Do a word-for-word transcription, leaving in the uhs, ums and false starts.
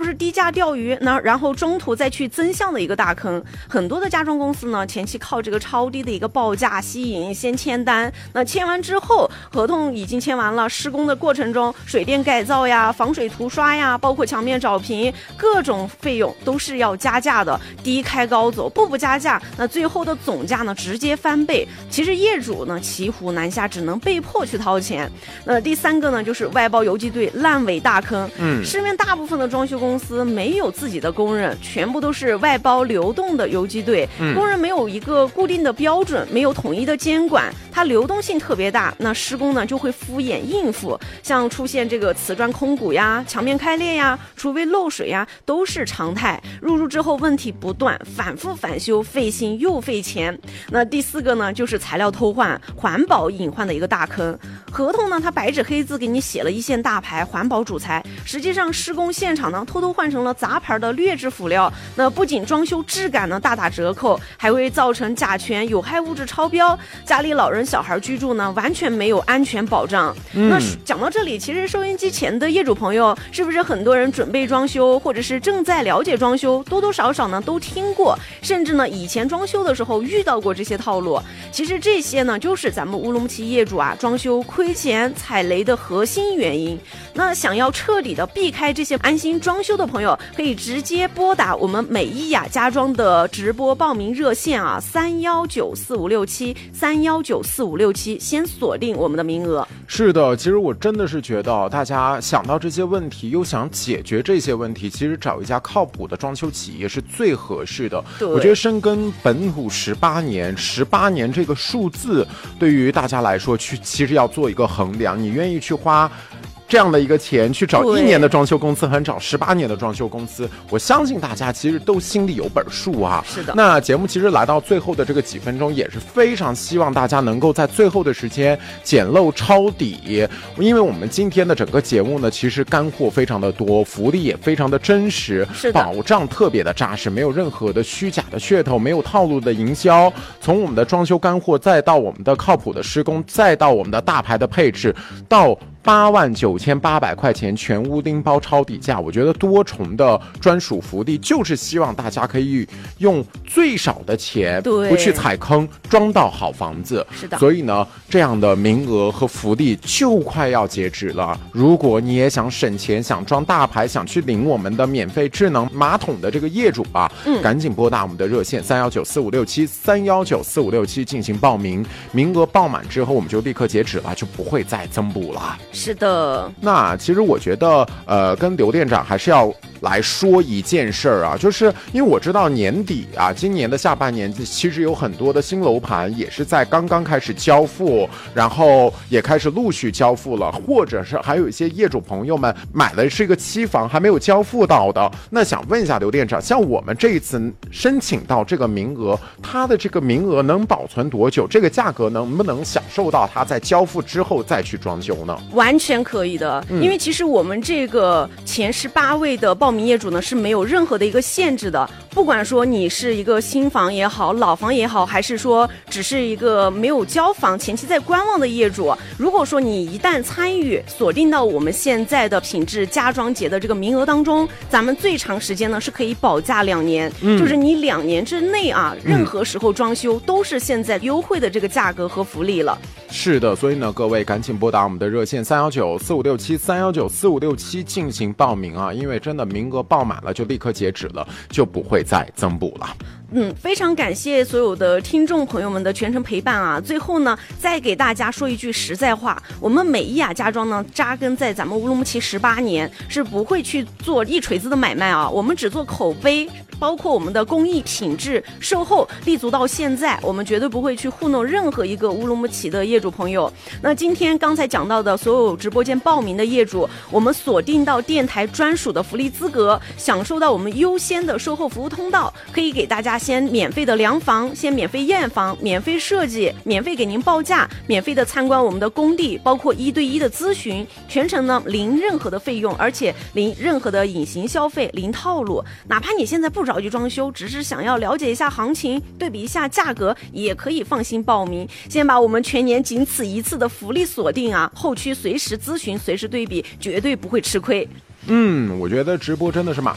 是低价钓鱼，那然后中途再去增项的一个大坑。很多的家装公司呢，前期靠这个超低的一个报价吸引，先签单，那签完之后，合同已经签完了，施工的过程中，水电改造呀、防水涂刷呀，包括墙面找平，各种费用都是要加价的，低开高走，步步加价，那最后的总价呢直接翻倍。其实业主呢骑虎难下，只能被迫去掏钱。那第三个呢，就是外包游击队烂尾大坑。嗯，市面大部分的装修公司没有自己的工人，全部都是外包流动的游击队。嗯，工人没有一个固定的标准，没有统一的监管，它流动性特别大。那施工呢就会敷衍应付，像出现这个瓷砖空鼓呀、墙面开裂呀、厨卫漏水呀，都是常态。入住之后问题不断，反复返修，费心又费钱。那第四个呢，就是材料偷换、环保隐患的一个大坑。合同呢，它白纸黑字给你写了一线大牌环保主材，实际上施工现场呢偷偷换成了杂牌的劣质辅料。那不仅装修质感呢大打折扣，还会造成甲醛、有害物质超标，家里老人小孩居住呢完全没有安全保障。嗯、那讲到这里，其实收音机前的业主朋友，是不是很多人准备装修，或者是正在了解装修，多多少少呢都听过，甚至呢以前装修的时候遇到过这些套路。其实这些呢就是咱们乌鲁木齐业主啊装修亏钱踩雷的核心原因。那想要彻底的避开这些安心装修的朋友，可以直接拨打我们美伊雅家装的直播报名热线啊，三幺九四五六七三幺九四五六七，先锁定我们的名额。 是的，其实我真的是觉得大家想到这些问题，又想解决这些问题，其实找一家靠谱的装修企业是最合适的。我觉得深耕本土十八年，十八年这个数字对于大家来说，去其实要做一个衡量，你愿意去花这样的一个钱去找一年的装修公司和找十八年的装修公司，我相信大家其实都心里有本数啊。 是的。 那节目其实来到最后的这个几分钟，也是非常希望大家能够在最后的时间捡漏抄底，因为我们今天的整个节目呢，其实干货非常的多，福利也非常的真实， 是的， 保障特别的扎实，没有任何的虚假的噱头，没有套路的营销。从我们的装修干货，再到我们的靠谱的施工，再到我们的大牌的配置，到八万九千八百块钱全屋钉包抄底价，我觉得多重的专属福利，就是希望大家可以用最少的钱，不去踩坑，装到好房子。 是的。 所以呢，这样的名额和福利就快要截止了。如果你也想省钱，想装大牌，想去领我们的免费智能马桶的这个业主啊，嗯、赶紧拨打我们的热线三幺九四五六七三幺九四五六七进行报名。名额爆满之后，我们就立刻截止了，就不会再增补了。 是的。 那其实我觉得呃跟刘店长还是要来说一件事儿啊，就是因为我知道年底啊，今年的下半年其实有很多的新楼盘也是在刚刚开始交付，然后也开始陆续交付了，或者是还有一些业主朋友们买的是一个期房还没有交付到的。那想问一下刘店长，像我们这一次申请到这个名额，它的这个名额能保存多久？这个价格能不能享受到它在交付之后再去装修呢？ 完全可以的，嗯、因为其实我们这个前十八位的报名业主呢是没有任何的一个限制的，不管说你是一个新房也好，老房也好，还是说只是一个没有交房前期在观望的业主，如果说你一旦参与锁定到我们现在的品质家装节的这个名额当中，咱们最长时间呢是可以保价两年，嗯、就是你两年之内啊，任何时候装修都是现在优惠的这个价格和福利了。 是的，所以呢，各位赶紧拨打我们的热线三幺九四五六七三幺九四五六七进行报名啊！因为真的名额爆满了，就立刻截止了，就不会再增补了。 嗯，非常感谢所有的听众朋友们的全程陪伴啊！最后呢，再给大家说一句实在话，我们美伊雅家装呢，扎根在咱们乌鲁木齐十八年，是不会去做一锤子的买卖啊！我们只做口碑，包括我们的工艺品质、售后，立足到现在，我们绝对不会去糊弄任何一个乌鲁木齐的业主朋友。那今天刚才讲到的所有直播间报名的业主，我们锁定到电台专属的福利资格，享受到我们优先的售后服务通道，可以给大家先免费的量房，先免费验房，免费设计，免费给您报价，免费的参观我们的工地，包括一对一的咨询，全程呢零任何的费用，而且零任何的隐形消费，零套路。哪怕你现在不着急装修，只是想要了解一下行情，对比一下价格，也可以放心报名。先把我们全年仅此一次的福利锁定啊，后期随时咨询，随时对比，绝对不会吃亏。 嗯，我觉得直播真的是马